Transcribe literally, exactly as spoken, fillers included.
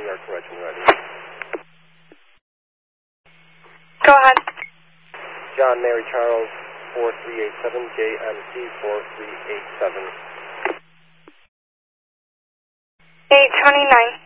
New York to Edge when ready. Go ahead. John Mary Charles four three eight seven, J M C four three eight seven. eight twenty-nine.